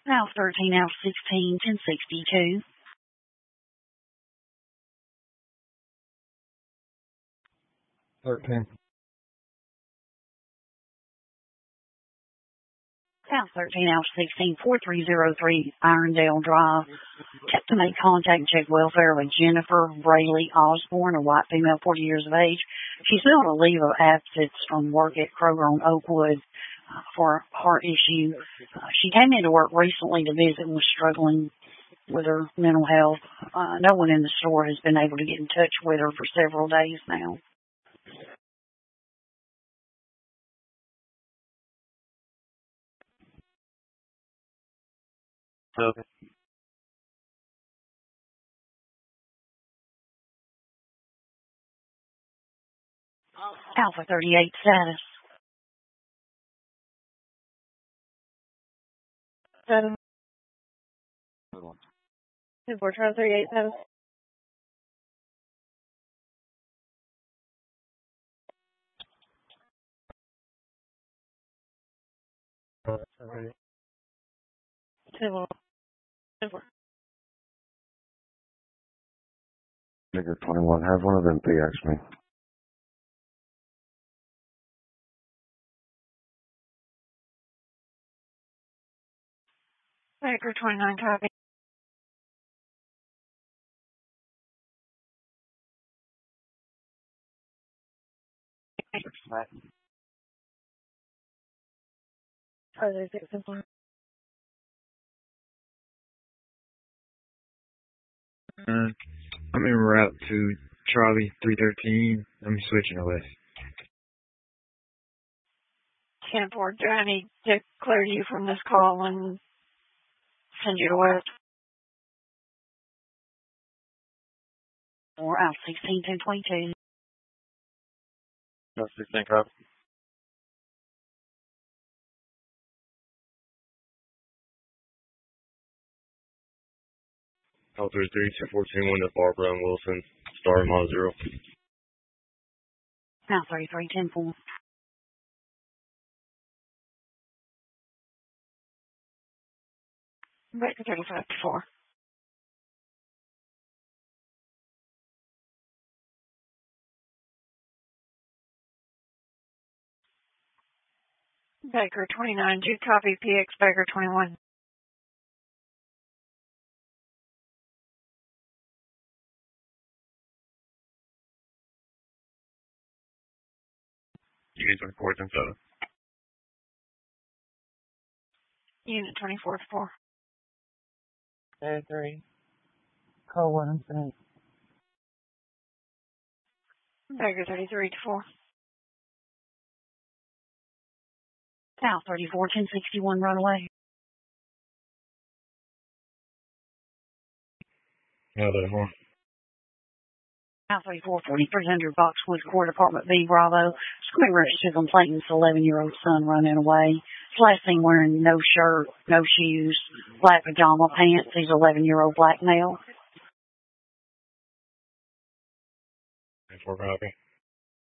House 13, House 16, 1062. House 13, House 16, 4303 Irondale Drive. Check to make contact and check welfare with Jennifer Braley Osborne, a white female, 40 years of age. She's been on a leave of absence from work at Kroger on Oakwood for a heart issue. She came into work recently to visit and was struggling with her mental health. No one in the store has been able to get in touch with her for several days now. Okay. Alpha 38 status. 7. 4 trial 38 status. Alright. 10-4. 10-4. Nigger 21, have one of them PX me. Baker 29 copy. Other 6 and 4. I'm en route to Charlie 313. I'm switching away. 10-4. Do I need to clear you from this call and send you to work? Or out 16, 1022. House 16 copy. Call 33-2421 to Barbara and Wilson, star mile 0. Now 33, 10-4. Baker 35-4. Baker 29, Jude copy, PX Baker 21. Unit 24 7. Unit 24-4. 33. Call 1 and 7. Baker 33-4. South 34, 1061 runaway. Yeah, there's one. South 34, 4300 Boxwood Court, Apartment B, Bravo. Screen registered complainant's 11-year-old son running away. Last seen wearing no shirt, no shoes, black pajama pants. He's 11-year-old black male. 24 copy.